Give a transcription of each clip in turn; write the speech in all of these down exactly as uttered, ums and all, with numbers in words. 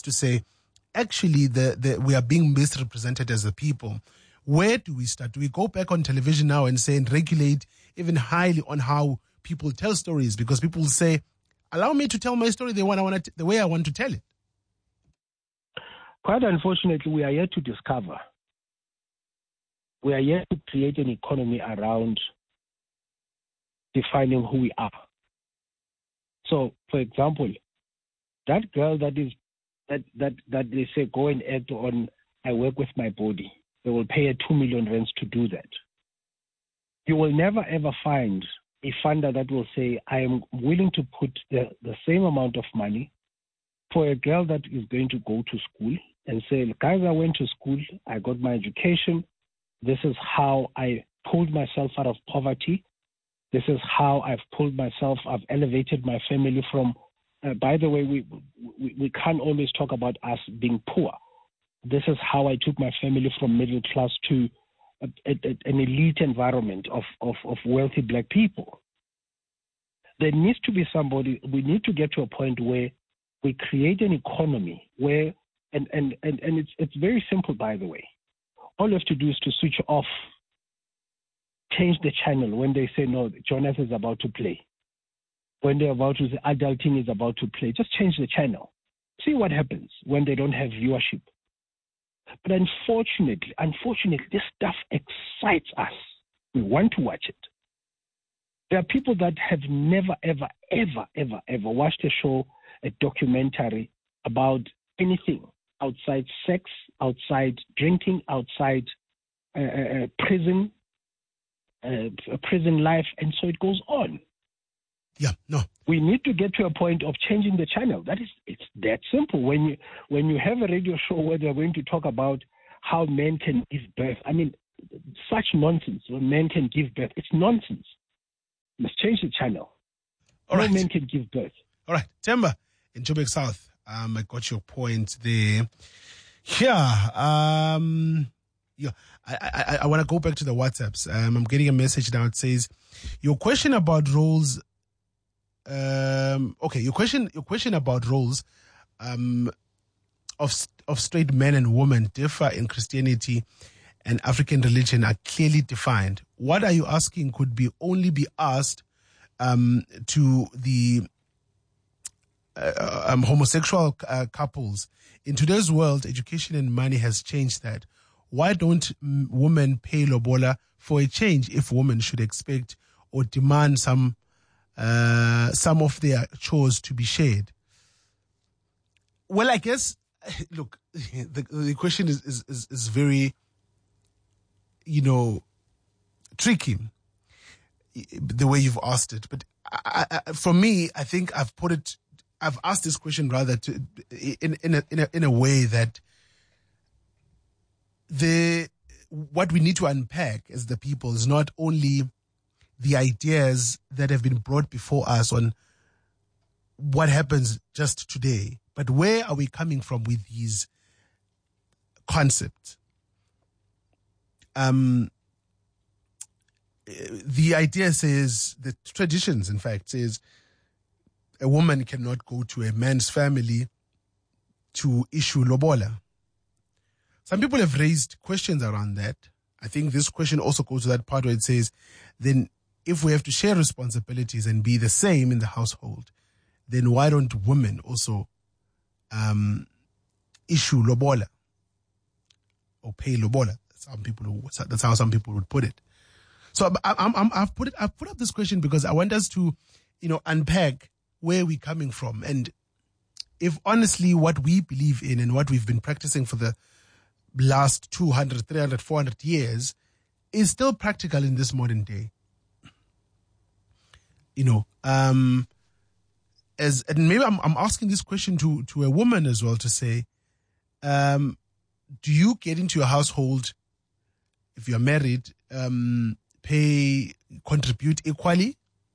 looks to say, actually, the, the we are being misrepresented as a people. Where do we start? Do we go back on television now and say and regulate even highly on how people tell stories? Because people will say, allow me to tell my story the, one I want to, the way I want to tell it. Quite unfortunately, we are yet to discover. We are yet to create an economy around defining who we are. So, for example, that girl that is that that that they say go and act on I work with my body, they will pay her two million rands to do that. You will never ever find a funder that will say I am willing to put the, the same amount of money for a girl that is going to go to school and say, guys, I went to school, I got my education. This is how I pulled myself out of poverty. This is how I've pulled myself, I've elevated my family from, uh, by the way, we, we we can't always talk about us being poor. This is how I took my family from middle class to a, a, an elite environment of, of, of wealthy black people. There needs to be somebody, we need to get to a point where we create an economy where, and, and, and, and it's, it's very simple, by the way. All you have to do is to switch off, change the channel when they say, no, Jonas is about to play. When they're about to say, adulting is about to play, just change the channel. See what happens when they don't have viewership. But unfortunately, unfortunately, this stuff excites us. We want to watch it. There are people that have never, ever, ever, ever, ever watched a show, a documentary about anything outside sex, outside drinking, outside uh, uh, prison, uh, prison life, and so it goes on. Yeah, no. We need to get to a point of changing the channel. That is, it's that simple. When you when you have a radio show where they're going to talk about how men can give birth, I mean, such nonsense. When men can give birth, it's nonsense. Let's change the channel. All no right. men can give birth. All right, Themba in Joburg South. Um, I got your point there. Yeah, um, yeah. I I, I want to go back to the WhatsApps. Um, I'm getting a message now. It says your question about roles. Um, okay, your question your question about roles um, of of straight men and women differ in Christianity and African religion are clearly defined. What are you asking could be only be asked um, to the uh, um, homosexual uh, couples. In today's world, education and money has changed that. Why don't m- women pay lobola for a change if women should expect or demand some uh, some of their chores to be shared? Well, I guess, look, the, the question is, is, is, is very, you know, tricky, the way you've asked it. But I, I, for me, I think I've put it, I've asked this question rather to, in, in, a, in, a, in a way that the what we need to unpack as the people is not only the ideas that have been brought before us on what happens just today, but where are we coming from with these concepts? Um, the idea says, the traditions, in fact, says a woman cannot go to a man's family to issue lobola. Some people have raised questions around that. I think this question also goes to that part where it says, then if we have to share responsibilities and be the same in the household, then why don't women also um, issue lobola or pay lobola? Some people, that's how some people would put it. So I'm, I'm, I've put it, I've put up this question because I want us to, you know, unpack where we're coming from, and if honestly what we believe in and what we've been practicing for the last two hundred, three hundred, four hundred years is still practical in this modern day. You know, um, as and maybe I'm, I'm asking this question to to a woman as well to say, um, do you get into your household, if you're married, um, pay, contribute equally,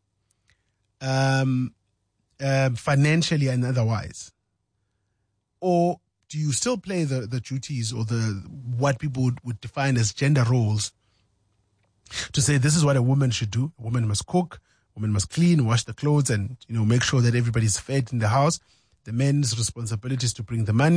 um, uh, financially and otherwise? Or do you still play the, the duties or the what people would, would define as gender roles to say this is what a woman should do? A woman must cook, a woman must clean, wash the clothes, and, you know, make sure that everybody's fed in the house. The men's responsibility is to bring the money.